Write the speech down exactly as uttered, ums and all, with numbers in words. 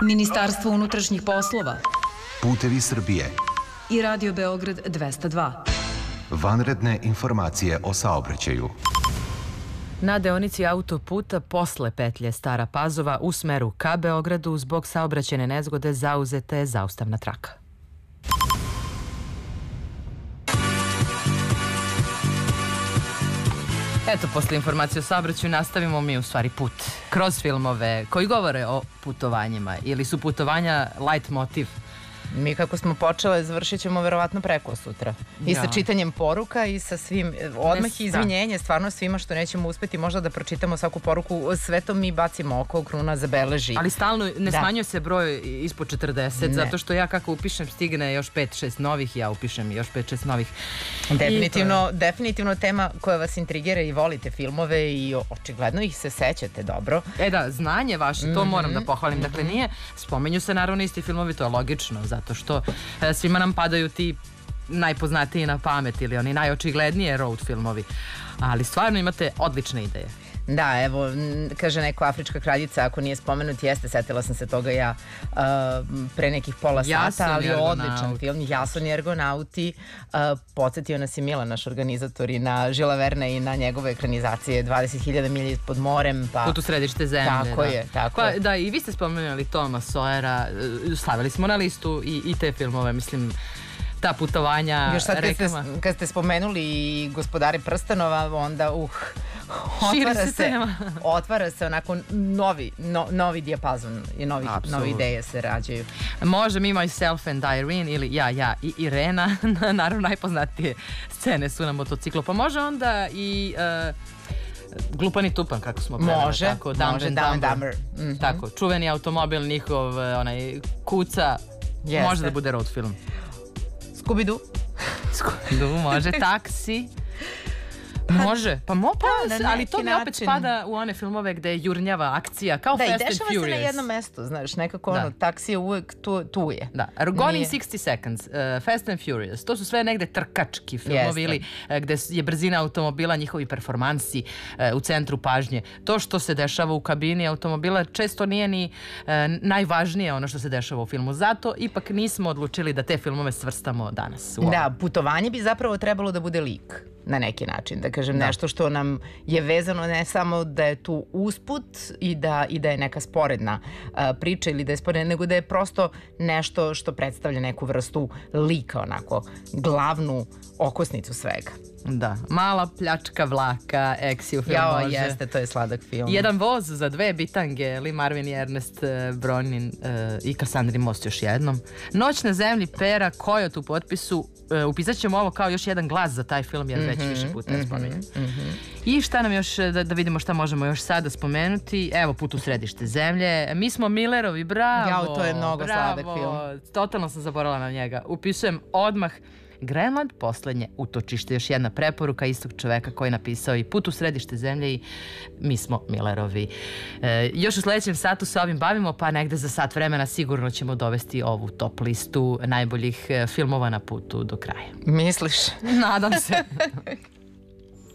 Ministarstvo unutrašnjih poslova, Putevi Srbije i Radio Beograd dvesta dva. Vanredne informacije o saobraćaju. Na deonici autoputa posle petlje Stara Pazova u smeru ka Beogradu zbog saobraćajne nezgode zauzeta je zaustavna traka. Eto, posle informacije o saobraćaju nastavimo mi u stvari put kroz filmove koji govore o putovanjima ili su putovanja light motiv. Mi kako smo počele, završit ćemo verovatno preko sutra. I sa čitanjem poruka i sa svim, odmah izvinjenje stvarno svima što nećemo uspeti možda da pročitamo svaku poruku. Sve to mi bacimo oko, Kruna zabeleži. Ali stalno ne smanjuje se broj ispod četrdeset, zato što ja kako upišem stigne još pet šest novih, ja upišem još pet šest novih. Definitivno, definitivno tema koja vas intrigira i volite filmove i očigledno ih se sećate dobro. E da, znanje vaše, to moram da pohvalim. Dakle, nije, spomenju se naravno isti filmovi, to je logično, zato što svima nam padaju ti najpoznatiji na pamet ili oni najočiglednije road filmovi, ali stvarno imate odlične ideje. Da, evo, kaže neko Afrička kraljica, ako nije spomenut, jeste, setila sam se toga ja pre nekih pola sata, ali odličan film. Jason i Ergonauti. Podsjetio nas je Milan, naš organizator, i na Žila Verne i na njegove ekranizacije dvadeset hiljada milja pod morem. Put u središte zemlje. Tako je, tako je. Da, i vi ste spomenuli Toma Sawyera, stavili smo na listu i te filmove, mislim, ta putovanja. Još sad kad ste spomenuli i Gospodare prstenova, onda uh, otvara se, otvara se onako novi, novi dijapazon i nove ideje se rađaju. Može mi Myself and Irene ili Ja, ja i Irena, naravno najpoznatije scene su na motociklu, pa može onda i Glupan i tupan, kako smo preveli. Može, može, Dumb and Dumber. Tako, čuveni automobil, njihov onaj kuca, može da bude road film. Scooby-Doo. Scooby-Doo, može. Taksi. Može, pa mo, ali to mi opet spada u one filmove gde je jurnjava akcija, kao Fast and Furious. Da, i dešava se na jedno mesto, znaš, nekako ono, taksi je uvek tu je. Da, Gone in sixty seconds, Fast and Furious, to su sve negde trkački filmovi ili gde je brzina automobila, njihovi performansi u centru pažnje. To što se dešava u kabini automobila često nije ni najvažnije ono što se dešava u filmu. Zato ipak nismo odlučili da te filmove svrstamo danas. Da, putovanje bi zapravo trebalo da bude lik. Na neki način, da kažem, nešto što nam je vezano ne samo da je tu usput i da je neka sporedna priča ili da je sporedna, nego da je prosto nešto što predstavlja neku vrstu lika, onako, glavnu okosnicu svega. Da, mala pljačka vlaka, Eksiju film Jao, može. jeste, to je sladak film. Jedan voz za dve bitange, Lee Marvin i Ernest Borgnine i Cassandra Most još jednom. Noć na zemlji, Pera, Kojot u potpisu. Upisat ćemo ovo kao još jedan glas za taj film, jer već više puta je spomenut. I šta nam još, da vidimo šta možemo još sada spomenuti. Evo, Put u središte zemlje. Mi smo Millerovi, bravo. Jao, to je mnogo sladak film. Totalno sam zaboravila na njega. Upisujem odmah Grenland, poslednje utočište, još jedna preporuka istog čoveka koji je napisao i Put u središte zemlje i Mi smo Millerovi. Još u sledećem satu se ovim bavimo, pa negde za sat vremena sigurno ćemo dovesti ovu top listu najboljih filmova na putu do kraja. Misliš? Nadam se.